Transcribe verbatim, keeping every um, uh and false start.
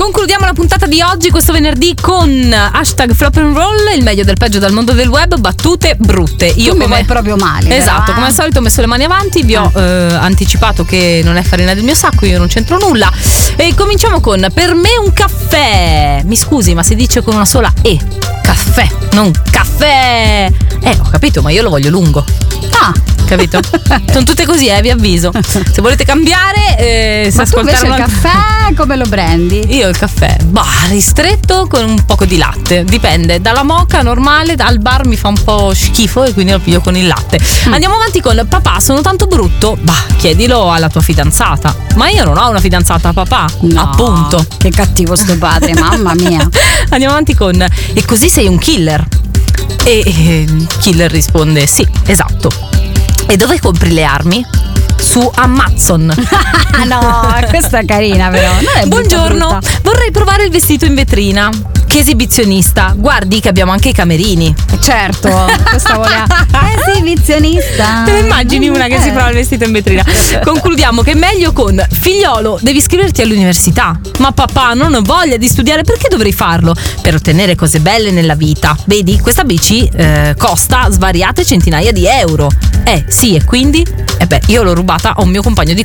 Concludiamo la puntata di oggi, questo venerdì, con hashtag flop and roll, il meglio del peggio dal mondo del web, battute brutte. Io tu mi come vuoi proprio male. Esatto, però, eh? come al solito ho messo le mani avanti, vi ho eh, anticipato che non è farina del mio sacco, io non c'entro nulla. E cominciamo con: per me un caffè. Mi scusi, ma si dice con una sola E. Caffè, non caffè. Eh, ho capito, ma io lo voglio lungo. Ah, capito? Sono tutte così, eh, vi avviso. Se volete cambiare, eh, se ma tu invece ascoltare il una... caffè come lo prendi? Io il caffè, bah, ristretto con un poco di latte. Dipende, dalla moka normale al bar mi fa un po' schifo e quindi lo piglio con il latte. Mm. Andiamo avanti con: papà, sono tanto brutto? Bah, chiedilo alla tua fidanzata. Ma io non ho una fidanzata, papà. No, appunto. Che cattivo sto padre, mamma mia. Andiamo avanti con: e così sei un killer? E il killer risponde: sì, esatto. E dove compri le armi? Su Amazon. No, questa è carina però. Non è Buongiorno, brutta, brutta. vorrei provare il vestito in vetrina. Che esibizionista, guardi che abbiamo anche i camerini. Certo, questa voleva esibizionista. Te ne immagini una che eh. si prova il vestito in vetrina? Concludiamo che è meglio con: figliolo, devi iscriverti all'università. Ma papà, non ho voglia di studiare. Perché dovrei farlo? Per ottenere cose belle nella vita. Vedi, questa bici eh, costa svariate centinaia di euro. Eh sì, e quindi? Eh beh, io l'ho rubata a un mio compagno di